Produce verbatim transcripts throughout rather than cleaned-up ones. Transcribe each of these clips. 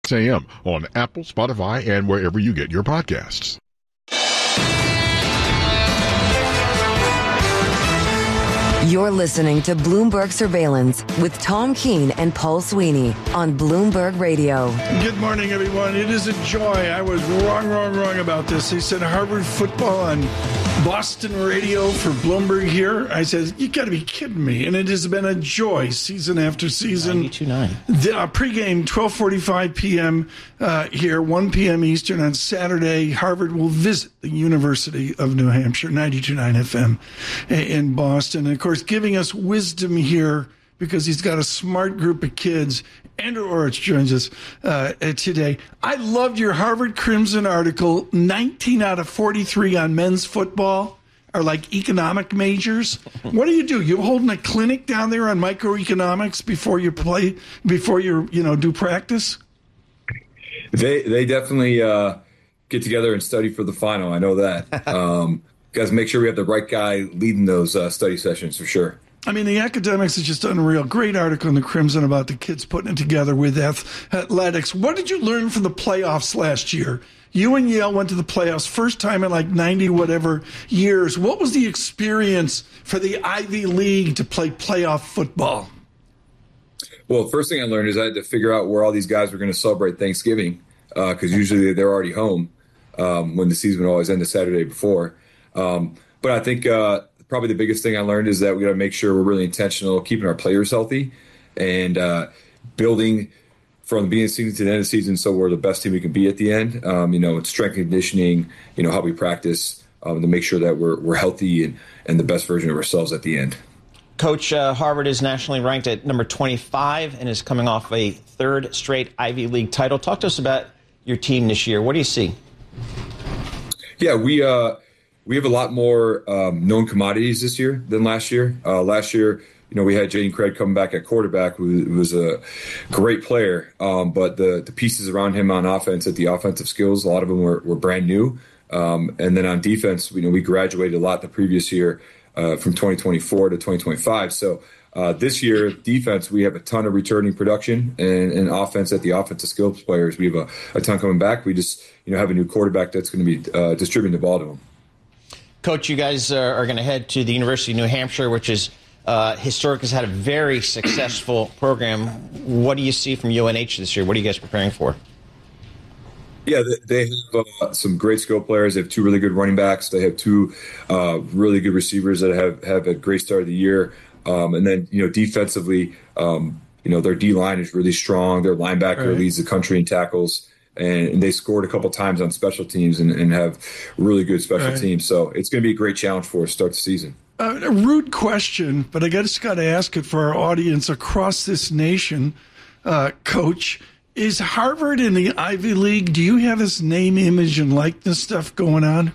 A M on Apple, Spotify, and wherever you get your podcasts. You're listening to Bloomberg Surveillance with Tom Keene and Paul Sweeney on Bloomberg Radio. Good morning, everyone. It is a joy. I was wrong, wrong, wrong about this. They said Harvard football on Boston radio for Bloomberg here. I said, you got to be kidding me. And it has been a joy season after season. ninety-two point nine. The uh, pregame, twelve forty-five p.m. Uh, here, one p.m. Eastern on Saturday. Harvard will visit the University of New Hampshire, ninety-two point nine F M in Boston. And, of course, giving us wisdom here because he's got a smart group of kids. Andrew Orich joins us uh, today. I loved your Harvard Crimson article. nineteen out of forty-three on men's football are like economic majors. What do you do? You holding a clinic down there on microeconomics before you play, before you you know do practice? They they definitely uh, get together and study for the final. I know that. Um, guys, make sure we have the right guy leading those uh, study sessions for sure. I mean, the academics is just unreal. Great article in the Crimson about the kids putting it together with athletics. What did you learn from the playoffs last year? You and Yale went to the playoffs first time in like ninety whatever years. What was the experience for the Ivy League to play playoff football? Well, first thing I learned is I had to figure out where all these guys were going to celebrate Thanksgiving because uh, usually they're already home um, when the season would always end the Saturday before. Um, but I think uh, probably the biggest thing I learned is that we got to make sure we're really intentional, keeping our players healthy and uh, building from the beginning of the season to the end of the season so we're the best team we can be at the end. Um, you know, it's strength and conditioning, you know, how we practice um, to make sure that we're we're healthy and, and the best version of ourselves at the end. Coach, uh, Harvard is nationally ranked at number twenty-five and is coming off a third straight Ivy League title. Talk to us about your team this year. What do you see? Yeah, we uh, we have a lot more um, known commodities this year than last year. Uh, last year, you know, we had Jaden Craig coming back at quarterback, who was a great player, um, but the the pieces around him on offense, at the offensive skills, a lot of them were, were brand new. Um, and then on defense, you know, we graduated a lot the previous year. Uh, from twenty twenty-four to twenty twenty-five. So uh, this year, defense, we have a ton of returning production, and, and offense at the offensive skills players, we have a, a ton coming back. We just, you know, have a new quarterback that's going to be uh, distributing the ball to them. Coach, you guys are, are going to head to the University of New Hampshire, which is uh, historic, has had a very successful program. What do you see from U N H this year? What are you guys preparing for? Yeah, they have uh, some great skill players. They have two really good running backs. They have two uh, really good receivers that have, have a great start of the year. Um, and then, you know, defensively, um, you know, their D-line is really strong. Their linebacker right. leads the country in tackles. And, and they scored a couple times on special teams and, and have really good special right. teams. So it's going to be a great challenge for us to start the season. Uh, a rude question, but I just got to ask it for our audience across this nation, uh, Coach. Is Harvard in the Ivy League? Do you have this name, image, and likeness stuff going on?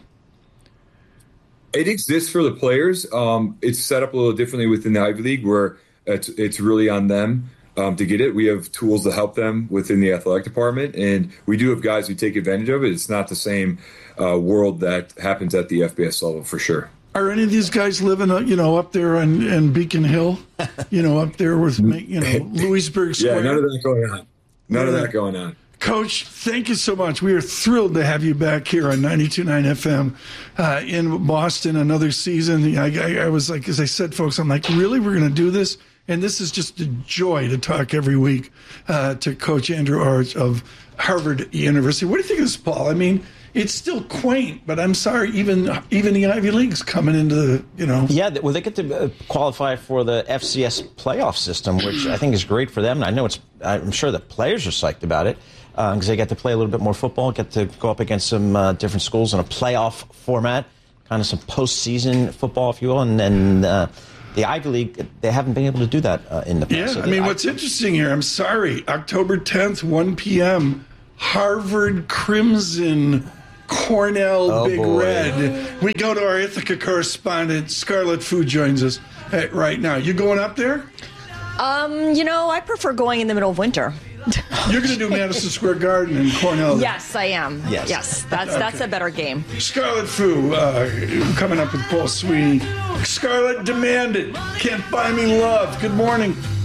It exists for the players. Um, it's set up a little differently within the Ivy League where it's, it's really on them um, to get it. We have tools to help them within the athletic department, and we do have guys who take advantage of it. It's not the same uh, world that happens at the F B S level for sure. Are any of these guys living, you know, up there on, on Beacon Hill? You know, up there with, you know, Louisburg Square? Yeah, none of that going on. None of that going on. Coach, thank you so much. We are thrilled to have you back here on ninety-two point nine F M uh, in Boston, another season. I, I, I was like, as I said, folks, I'm like, really? We're going to do this? And this is just a joy to talk every week uh, to Coach Andrew Orich of Harvard University. What do you think of this, Paul? I mean, it's still quaint, but I'm sorry, even even the Ivy League's coming into the, you know. Yeah, well, they get to uh, qualify for the F C S playoff system, which I think is great for them. And I know it's, I'm sure the players are psyched about it because uh, they get to play a little bit more football, get to go up against some uh, different schools in a playoff format, kind of some postseason football, if you will. And then uh, the Ivy League, they haven't been able to do that uh, in the past. Yeah, so I mean, I- what's interesting here, I'm sorry, October tenth, one p.m., Harvard Crimson, Cornell oh, Big boy. Red. We go to our Ithaca correspondent, Scarlett Fu joins us uh, right now. You going up there? Um, you know, I prefer going in the middle of winter. You're going to do Madison Square Garden in Cornell. Yes, I am. Yes. Yes, that's Okay. that's a better game. Scarlett Fu uh, coming up with Paul Sweeney. Scarlett demanded, can't buy me love. Good morning.